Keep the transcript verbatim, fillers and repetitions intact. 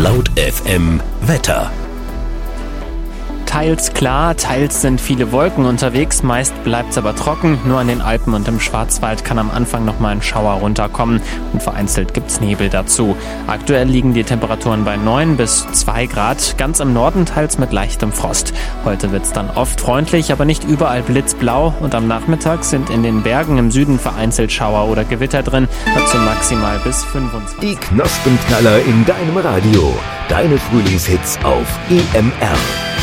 Laut F M Wetter. Teils klar, teils sind viele Wolken unterwegs, meist bleibt's aber trocken. Nur an den Alpen und im Schwarzwald kann am Anfang noch mal ein Schauer runterkommen und vereinzelt gibt's Nebel dazu. Aktuell liegen die Temperaturen bei neun bis zwei Grad, ganz im Norden teils mit leichtem Frost. Heute wird's dann oft freundlich, aber nicht überall blitzblau und am Nachmittag sind in den Bergen im Süden vereinzelt Schauer oder Gewitter drin, dazu maximal bis fünfundzwanzig. Die Knospenknaller in deinem Radio. Deine Frühlingshits auf E M R.